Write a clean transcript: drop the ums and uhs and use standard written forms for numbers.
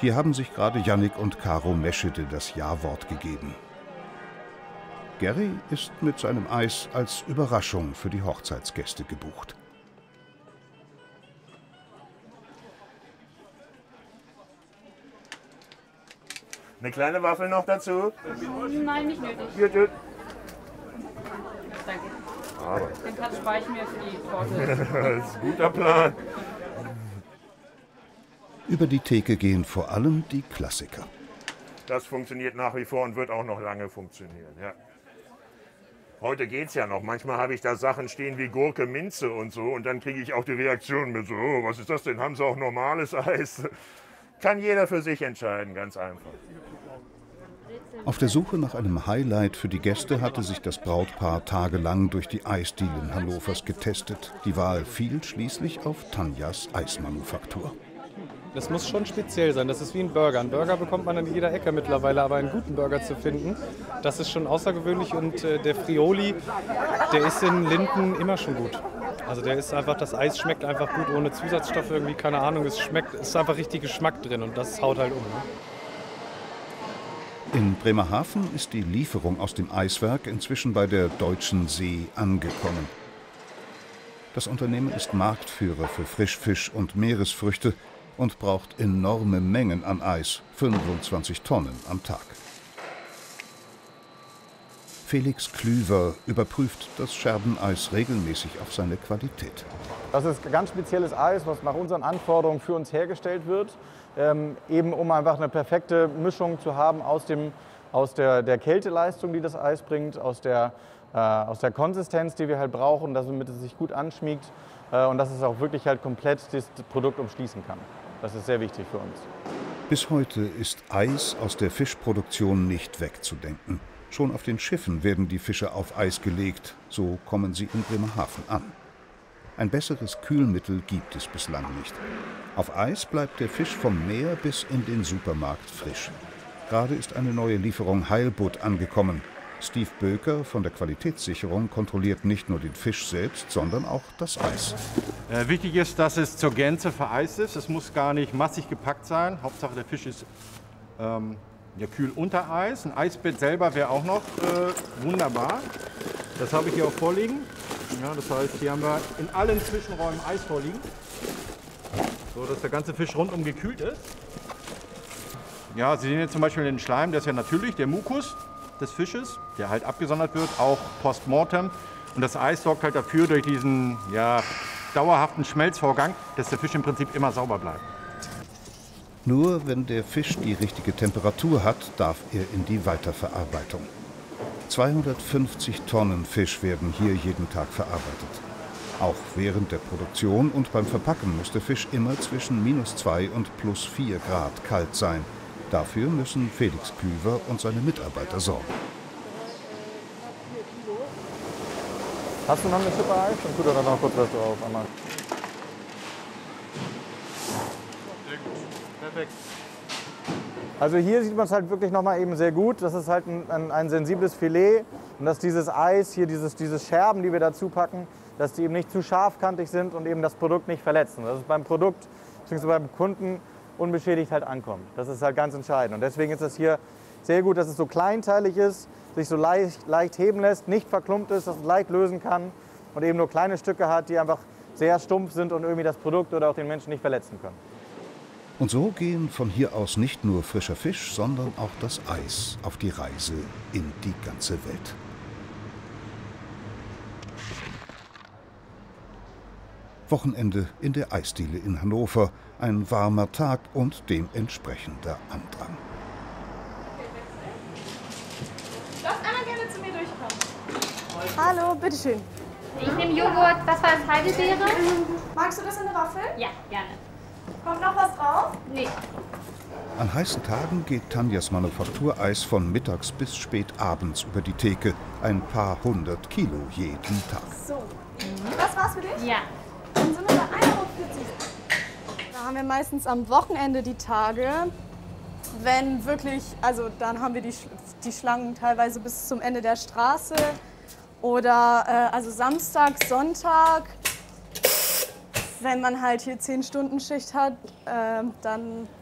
Hier haben sich gerade Jannik und Caro Meschede das Ja-Wort gegeben. Gary ist mit seinem Eis als Überraschung für die Hochzeitsgäste gebucht. Eine kleine Waffel noch dazu? Nein, nicht nötig. Gut, gut. Danke. Aber Den Cut spare ich mir für die Torte. das ist ein guter Plan. Über die Theke gehen vor allem die Klassiker. Das funktioniert nach wie vor und wird auch noch lange funktionieren. Ja. Heute geht's ja noch. Manchmal habe ich da Sachen stehen wie Gurke, Minze und so. Und dann kriege ich auch die Reaktion mit so, oh, was ist das denn? Haben Sie auch normales Eis? Kann jeder für sich entscheiden, ganz einfach. Auf der Suche nach einem Highlight für die Gäste hatte sich das Brautpaar tagelang durch die Eisdielen Hannovers getestet. Die Wahl fiel schließlich auf Tanjas Eismanufaktur. Das muss schon speziell sein. Das ist wie ein Burger. Einen Burger bekommt man an jeder Ecke mittlerweile, aber einen guten Burger zu finden, das ist schon außergewöhnlich. Und der Frioli, der ist in Linden immer schon gut. Also der ist einfach, das Eis schmeckt einfach gut, ohne Zusatzstoffe irgendwie, keine Ahnung. Es ist einfach richtig Geschmack drin und das haut halt um. Ne? In Bremerhaven ist die Lieferung aus dem Eiswerk inzwischen bei der Deutschen See angekommen. Das Unternehmen ist Marktführer für Frischfisch und Meeresfrüchte und braucht enorme Mengen an Eis, 25 Tonnen am Tag. Felix Klüver überprüft das Scherbeneis regelmäßig auf seine Qualität. Das ist ganz spezielles Eis, was nach unseren Anforderungen für uns hergestellt wird, eben um einfach eine perfekte Mischung zu haben aus der Kälteleistung, die das Eis bringt, aus der Konsistenz, die wir halt brauchen, damit es sich gut anschmiegt und dass es auch wirklich halt komplett das Produkt umschließen kann. Das ist sehr wichtig für uns. Bis heute ist Eis aus der Fischproduktion nicht wegzudenken. Schon auf den Schiffen werden die Fische auf Eis gelegt, so kommen sie in Bremerhaven an. Ein besseres Kühlmittel gibt es bislang nicht. Auf Eis bleibt der Fisch vom Meer bis in den Supermarkt frisch. Gerade ist eine neue Lieferung Heilbutt angekommen. Steve Böker von der Qualitätssicherung kontrolliert nicht nur den Fisch selbst, sondern auch das Eis. Wichtig ist, dass es zur Gänze vereist ist. Es muss gar nicht massig gepackt sein. Hauptsache der Fisch ist kühl unter Eis. Ein Eisbett selber wäre auch noch wunderbar. Das habe ich hier auch vorliegen. Ja, das heißt, hier haben wir in allen Zwischenräumen Eis vorliegen, so dass der ganze Fisch rundum gekühlt ist. Ja, Sie sehen jetzt zum Beispiel den Schleim, der ist ja natürlich der Mukus des Fisches, der halt abgesondert wird, auch postmortem. Und das Eis sorgt halt dafür, durch diesen dauerhaften Schmelzvorgang, dass der Fisch im Prinzip immer sauber bleibt. Nur wenn der Fisch die richtige Temperatur hat, darf er in die Weiterverarbeitung. 250 Tonnen Fisch werden hier jeden Tag verarbeitet. Auch während der Produktion und beim Verpacken muss der Fisch immer zwischen -2 und +4 Grad kalt sein. Dafür müssen Felix Klüver und seine Mitarbeiter sorgen. Hast du noch eine Schippe Eis? Dann tut er da noch kurz was drauf. Einmal. Perfekt. Also hier sieht man es halt wirklich noch mal eben sehr gut. Das ist halt ein sensibles Filet und dass dieses Eis, hier diese Scherben, die wir dazu packen, dass die eben nicht zu scharfkantig sind und eben das Produkt nicht verletzen. Dass es beim Produkt bzw. beim Kunden unbeschädigt halt ankommt. Das ist halt ganz entscheidend. Und deswegen ist es hier sehr gut, dass es so kleinteilig ist, sich so leicht heben lässt, nicht verklumpt ist, dass es leicht lösen kann und eben nur kleine Stücke hat, die einfach sehr stumpf sind und irgendwie das Produkt oder auch den Menschen nicht verletzen können. Und so gehen von hier aus nicht nur frischer Fisch, sondern auch das Eis auf die Reise in die ganze Welt. Wochenende in der Eisdiele in Hannover. Ein warmer Tag und dementsprechender Andrang. Du darfst einmal gerne zu mir durchkommen. Hallo, bitteschön. Ich nehme Joghurt, das war das Heidelbeere. Magst du das in der Waffel? Ja, gerne. Kommt noch was drauf? Nee. An heißen Tagen geht Tanjas Manufaktureis von mittags bis spät abends über die Theke. Ein paar 100 Kilo jeden Tag. So. Das war's für dich? Ja. Dann sind wir bei 1,40 €. Da haben wir meistens am Wochenende die Tage, wenn wirklich, also dann haben wir die Schlangen teilweise bis zum Ende der Straße oder also Samstag, Sonntag. Wenn man halt hier 10-Stunden-Schicht hat, dann